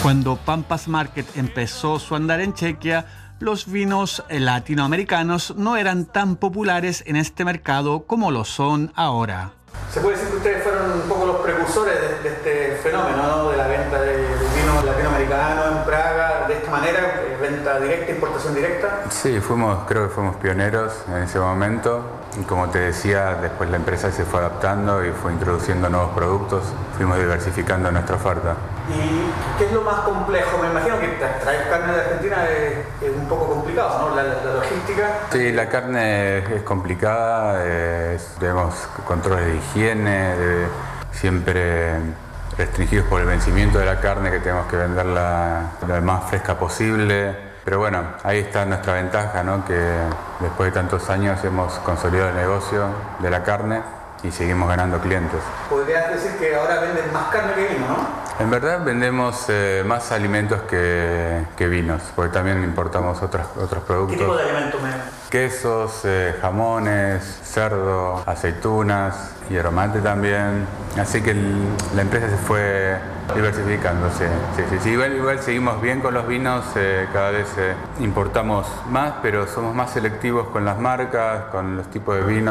Cuando Pampas Market empezó su andar en Chequia, los vinos latinoamericanos no eran tan populares en este mercado como lo son ahora. ¿Se puede decir que ustedes fueron un poco los precursores de este fenómeno, ¿no? De la venta de vino latinoamericano en Praga, de esta manera, venta directa, importación directa? Sí, creo que fuimos pioneros en ese momento. Y como te decía, después la empresa se fue adaptando y fue introduciendo nuevos productos, fuimos diversificando nuestra oferta. ¿Y qué es lo más complejo? Me imagino que traer carne de Argentina es un poco complicado, ¿no? La logística. Sí, la carne es complicada, tenemos controles de higiene, siempre restringidos por el vencimiento de la carne, que tenemos que venderla lo más fresca posible. Pero bueno, ahí está nuestra ventaja, ¿no? Que después de tantos años hemos consolidado el negocio de la carne y seguimos ganando clientes. Podrías decir que ahora venden más carne que vino, ¿no? En verdad vendemos más alimentos que vinos, porque también importamos otros productos. ¿Qué tipo de alimentos? Quesos, jamones, cerdo, aceitunas, hierro mate también. Así que la empresa se fue diversificando, sí. Igual seguimos bien con los vinos, cada vez importamos más, pero somos más selectivos con las marcas, con los tipos de vinos.